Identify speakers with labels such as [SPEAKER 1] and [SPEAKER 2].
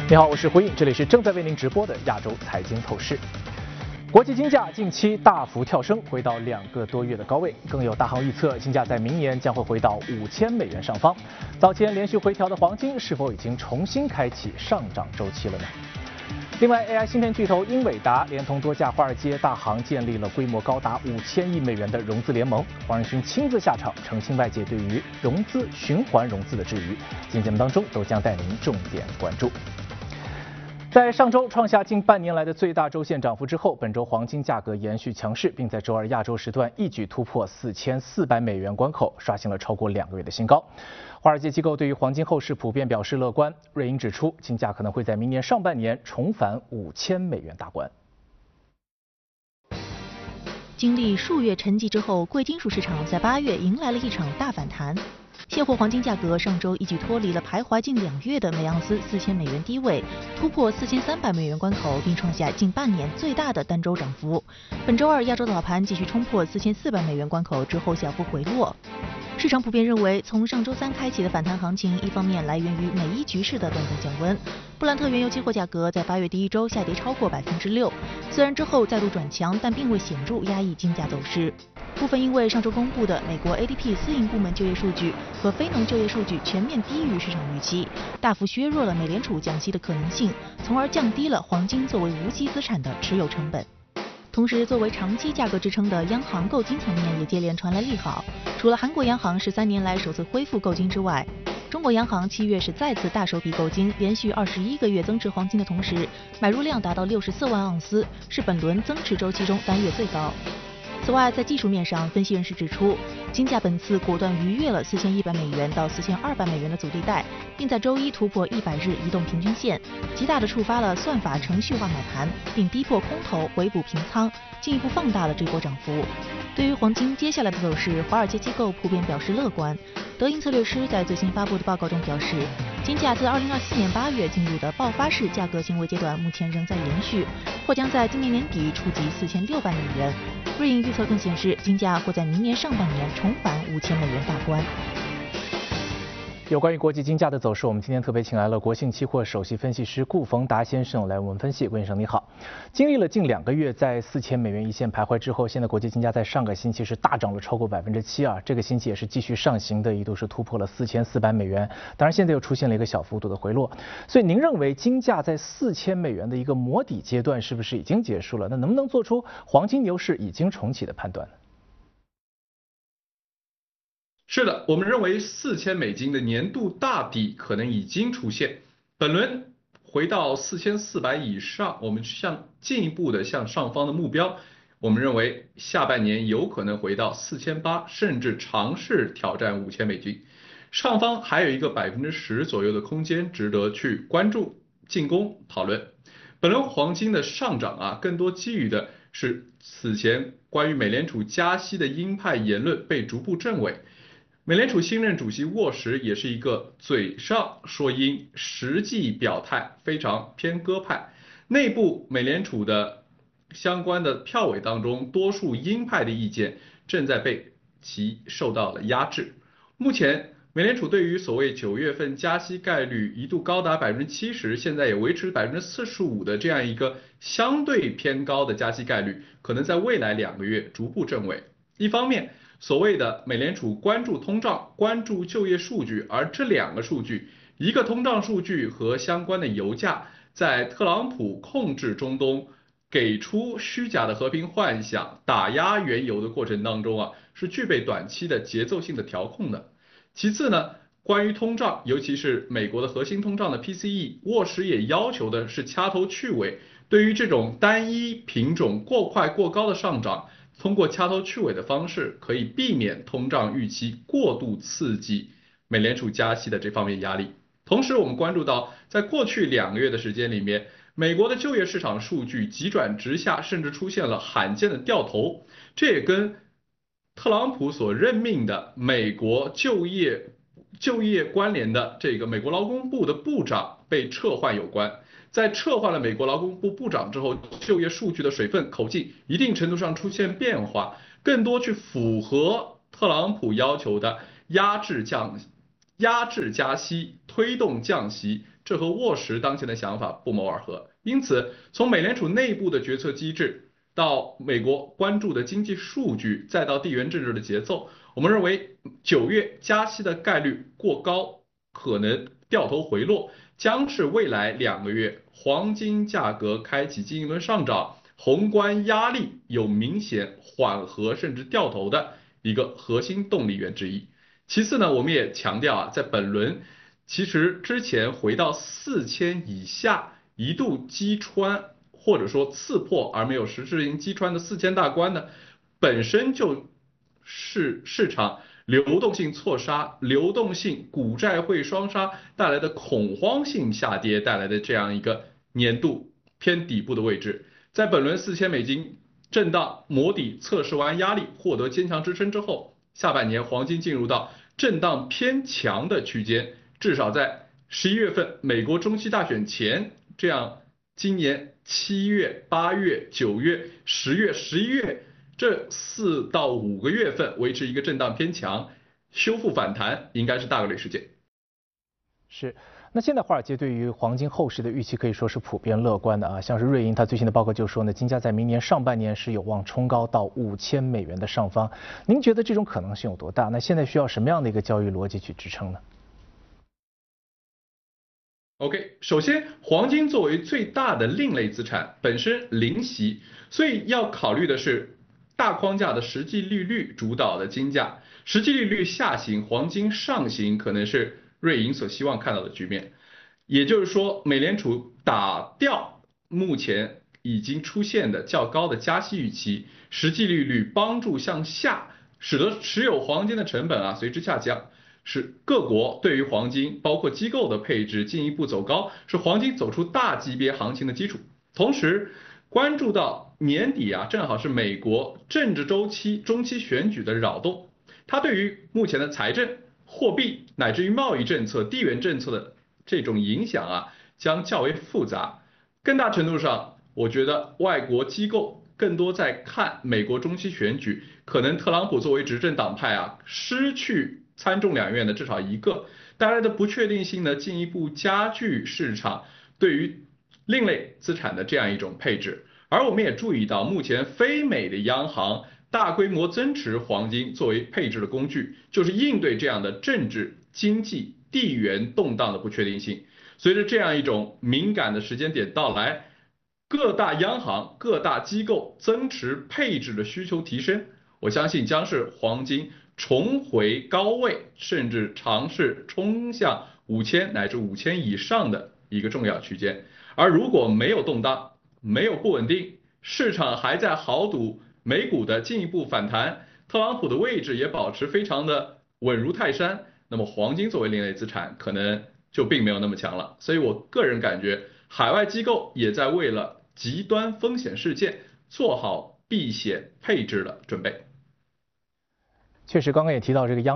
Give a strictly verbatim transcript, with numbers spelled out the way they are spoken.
[SPEAKER 1] 你好，我是胡颖，这里是正在为您直播的亚洲财经透视。国际金价近期大幅跳升，回到两个多月的高位，更有大行预测金价在明年将会回到五千美元上方。早前连续回调的黄金是否已经重新开启上涨周期了呢？另外 ，A I 芯片巨头英伟达连同多家华尔街大行建立了规模高达五千亿美元的融资联盟。黄仁勋亲自下场澄清外界对于融资循环融资的质疑。今天节目当中都将带您重点关注。在上周创下近半年来的最大周线涨幅之后，本周黄金价格延续强势，并在周二亚洲时段一举突破四千四百美元关口，刷新了超过两个月的新高。华尔街机构对于黄金后市普遍表示乐观。瑞银指出，金价可能会在明年上半年重返五千美元大关。
[SPEAKER 2] 经历数月沉寂之后，贵金属市场在八月迎来了一场大反弹。现货黄金价格上周一举脱离了徘徊近两月的每盎司四千美元低位，突破四千三百美元关口，并创下近半年最大的单周涨幅。本周二亚洲早盘继续冲破四千四百美元关口之后小幅回落。市场普遍认为，从上周三开启的反弹行情，一方面来源于美伊局势的短暂降温。布兰特原油期货价格在八月第一周下跌超过百分之六，虽然之后再度转强，但并未显著压抑金价走势。部分因为上周公布的美国 A D P 私营部门就业数据和非农就业数据全面低于市场预期，大幅削弱了美联储降息的可能性，从而降低了黄金作为无息资产的持有成本。同时，作为长期价格支撑的央行购金层面也接连传来利好。除了韩国央行十三年来首次恢复购金之外，中国央行七月是再次大手笔购金，连续二十一个月增持黄金的同时，买入量达到六十四万盎司，是本轮增持周期中单月最高。此外，在技术面上，分析人士指出，金价本次果断逾越了四千一百美元到四千二百美元的阻力带，并在周一突破一百日移动平均线，极大地触发了算法程序化买盘，并逼迫空头回补平仓，进一步放大了这波涨幅。对于黄金接下来的走势，华尔街机构普遍表示乐观。德银策略师在最新发布的报告中表示，金价自二零二四年八月进入的爆发式价格行为阶段，目前仍在延续，或将在今年年底触及四千六百美元。瑞银预测更显示，金价或在明年上半年重返五千美元大关。
[SPEAKER 1] 有关于国际金价的走势，我们今天特别请来了国信期货首席分析师顾逢达先生来为我们分析。顾先生你好，经历了近两个月在四千美元一线徘徊之后，现在国际金价在上个星期是大涨了超过百分之七啊，这个星期也是继续上行的，一度是突破了四千四百美元。当然现在又出现了一个小幅度的回落，所以您认为金价在四千美元的一个磨底阶段是不是已经结束了？那能不能做出黄金牛市已经重启的判断呢？
[SPEAKER 3] 是的，我们认为四千美金的年度大底可能已经出现，本轮回到四千四百以上，我们向进一步的向上方的目标，我们认为下半年有可能回到四千八，甚至尝试挑战五千美金，上方还有一个百分之十左右的空间值得去关注、进攻讨论。本轮黄金的上涨啊，更多基于的是此前关于美联储加息的鹰派言论被逐步证伪。美联储新任主席沃什也是一个嘴上说鹰，实际表态非常偏鸽派。内部美联储的相关的票委当中，多数鹰派的意见正在被其受到了压制。目前，美联储对于所谓九月份加息概率一度高达百分之七十，现在也维持百分之四十五的这样一个相对偏高的加息概率，可能在未来两个月逐步证伪。一方面，所谓的美联储关注通胀，关注就业数据，而这两个数据，一个通胀数据和相关的油价，在特朗普控制中东，给出虚假的和平幻想，打压原油的过程当中啊，是具备短期的节奏性的调控的。其次呢，关于通胀，尤其是美国的核心通胀的 P C E， 沃什也要求的是掐头去尾，对于这种单一品种过快过高的上涨，通过掐头去尾的方式，可以避免通胀预期过度刺激美联储加息的这方面压力。同时，我们关注到，在过去两个月的时间里面，美国的就业市场数据急转直下，甚至出现了罕见的掉头，这也跟特朗普所任命的美国就业就业关联的这个美国劳工部的部长被撤换有关。在撤换了美国劳工部部长之后，就业数据的水分口径一定程度上出现变化，更多去符合特朗普要求的压制降压制加息、推动降息、 这和沃什当前的想法不谋而合。因此，从美联储内部的决策机制到美国关注的经济数据，再到地缘政治的节奏，我们认为九月加息的概率过高，可能掉头回落，将是未来两个月黄金价格开启新一轮上涨，宏观压力有明显缓和甚至掉头的一个核心动力源之一。其次呢，我们也强调啊，在本轮其实之前回到四千以下一度击穿或者说刺破而没有实质性击穿的四千大关呢，本身就是市场流动性错杀、流动性股债汇双杀带来的恐慌性下跌带来的这样一个年度偏底部的位置。在本轮四千美金震荡磨底测试完压力，获得坚强支撑之后，下半年黄金进入到震荡偏强的区间，至少在十一月份美国中期大选前，这样今年七月、八月、九月、十月、十一月这四到五个月份维持一个震荡偏强，修复反弹应该是大概率事件。
[SPEAKER 1] 是。那现在华尔街对于黄金后市的预期可以说是普遍乐观的啊，像是瑞银它最新的报告就说呢，金价在明年上半年是有望冲高到五千美元的上方。您觉得这种可能性有多大？那现在需要什么样的一个交易逻辑去支撑呢？
[SPEAKER 3] OK， 首先，黄金作为最大的另类资产，本身零息，所以要考虑的是大框架的实际利率主导的金价，实际利率下行，黄金上行，可能是瑞银所希望看到的局面。也就是说，美联储打掉目前已经出现的较高的加息预期，实际利率帮助向下，使得持有黄金的成本啊随之下降。是各国对于黄金，包括机构的配置进一步走高，是黄金走出大级别行情的基础。同时，关注到年底啊，正好是美国政治周期中期选举的扰动，它对于目前的财政、货币乃至于贸易政策、地缘政策的这种影响啊，将较为复杂。更大程度上，我觉得外国机构更多在看美国中期选举，可能特朗普作为执政党派啊，失去参众两院的至少一个，带来的不确定性呢，进一步加剧市场对于另类资产的这样一种配置。而我们也注意到，目前非美的央行大规模增持黄金作为配置的工具，就是应对这样的政治、经济、地缘动荡的不确定性。随着这样一种敏感的时间点到来，各大央行、各大机构增持配置的需求提升，我相信将是黄金重回高位，甚至尝试冲向五千乃至五千以上的一个重要区间。而如果没有动荡，没有不稳定，市场还在豪赌美股的进一步反弹，特朗普的位置也保持非常的稳如泰山，那么黄金作为另类资产可能就并没有那么强了。所以我个人感觉，海外机构也在为了极端风险事件做好避险配置的准备。
[SPEAKER 1] 确实，刚刚也提到这个央